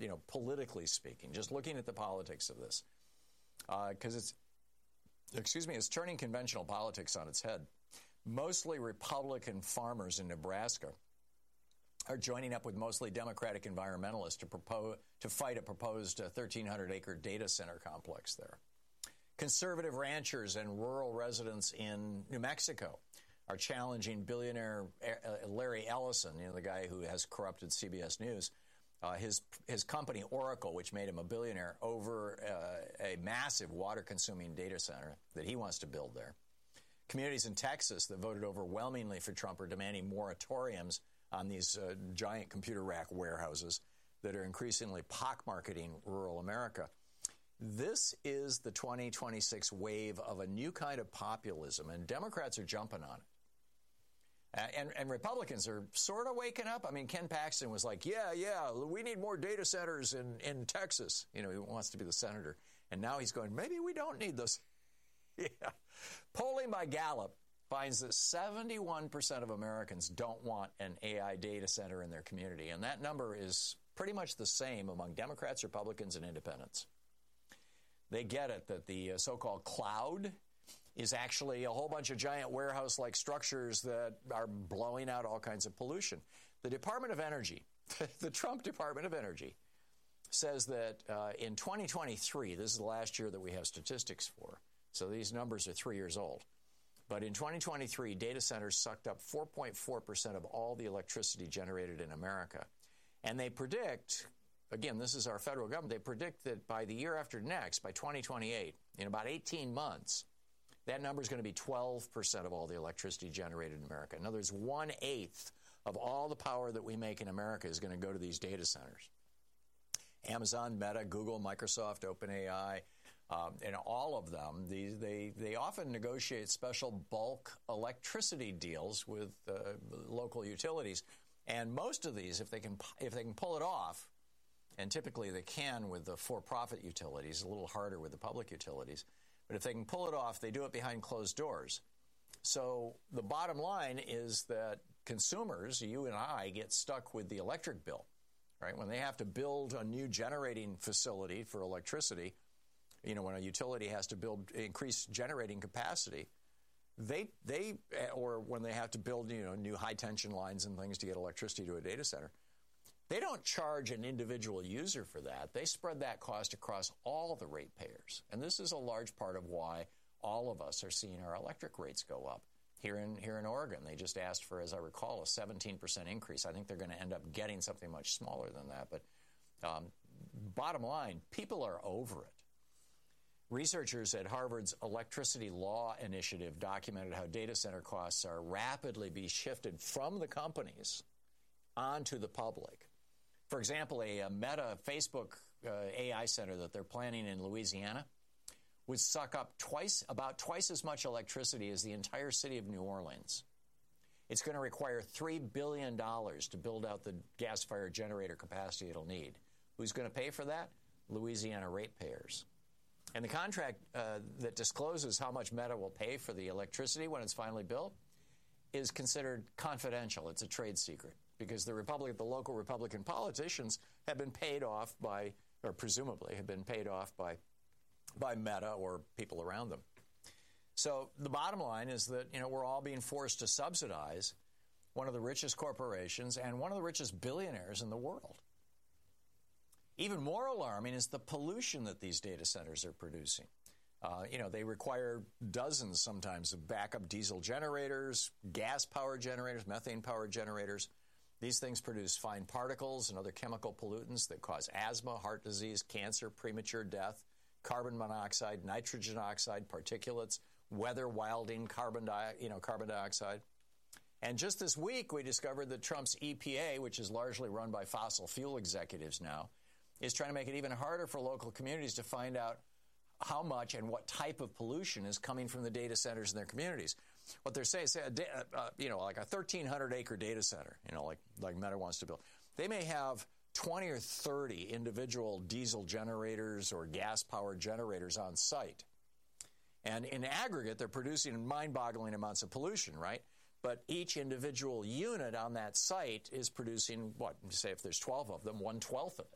politically speaking, just looking at the politics of this, because it's turning conventional politics on its head. Mostly Republican farmers in Nebraska are joining up with mostly Democratic environmentalists to fight a proposed 1,300-acre data center complex there. Conservative ranchers and rural residents in New Mexico are challenging billionaire Larry Ellison, the guy who has corrupted CBS News, his company Oracle, which made him a billionaire, over a massive water-consuming data center that he wants to build there. Communities in Texas that voted overwhelmingly for Trump are demanding moratoriums on these giant computer rack warehouses that are increasingly pockmarketing rural America. This is the 2026 wave of a new kind of populism, and Democrats are jumping on it. And Republicans are sort of waking up. I mean, Ken Paxton was like, yeah, we need more data centers in Texas. He wants to be the senator. And now he's going, maybe we don't need those. Yeah. Polling by Gallup finds that 71% of Americans don't want an AI data center in their community. And that number is pretty much the same among Democrats, Republicans, and independents. They get it that the so-called cloud is actually a whole bunch of giant warehouse-like structures that are blowing out all kinds of pollution. The Department of Energy, the Trump Department of Energy, says that in 2023, this is the last year that we have statistics for, so these numbers are 3 years old. But in 2023, data centers sucked up 4.4% of all the electricity generated in America. And they predict, again, this is our federal government, they predict that by the year after next, by 2028, in about 18 months, that number is going to be 12% of all the electricity generated in America. In other words, 1/8 of all the power that we make in America is going to go to these data centers. Amazon, Meta, Google, Microsoft, OpenAI, and all of them, they often negotiate special bulk electricity deals with local utilities. And most of these, if they can pull it off, and typically they can with the for-profit utilities, a little harder with the public utilities, but if they can pull it off, they do it behind closed doors. So the bottom line is that consumers, you and I, get stuck with the electric bill, right? When they have to build a new generating facility for electricity, when a utility has to increase generating capacity, or when they have to build, new high tension lines and things to get electricity to a data center, they don't charge an individual user for that. They spread that cost across all the ratepayers. And this is a large part of why all of us are seeing our electric rates go up. Here in Oregon, they just asked for, as I recall, a 17% increase. I think they're going to end up getting something much smaller than that. But bottom line, people are over it. Researchers at Harvard's Electricity Law Initiative documented how data center costs are rapidly being shifted from the companies onto the public. For example, a Meta Facebook AI center that they're planning in Louisiana would suck up about twice as much electricity as the entire city of New Orleans. It's going to require $3 billion to build out the gas-fired generator capacity it'll need. Who's going to pay for that? Louisiana ratepayers. And the contract that discloses how much Meta will pay for the electricity when it's finally built is considered confidential. It's a trade secret because the local Republican politicians have been paid off presumably have been paid off by Meta or people around them. So the bottom line is that, we're all being forced to subsidize one of the richest corporations and one of the richest billionaires in the world. Even more alarming is the pollution that these data centers are producing. They require dozens sometimes of backup diesel generators, gas-powered generators, methane-powered generators. These things produce fine particles and other chemical pollutants that cause asthma, heart disease, cancer, premature death, carbon monoxide, nitrogen oxide, particulates, weather wilding, carbon dioxide. And just this week, we discovered that Trump's EPA, which is largely run by fossil fuel executives now, is trying to make it even harder for local communities to find out how much and what type of pollution is coming from the data centers in their communities. What they're saying, like a 1,300-acre data center, like Meta wants to build, they may have 20 or 30 individual diesel generators or gas-powered generators on site. And in aggregate, they're producing mind-boggling amounts of pollution, right? But each individual unit on that site is producing, say if there's 12 of them, 1/12 of it.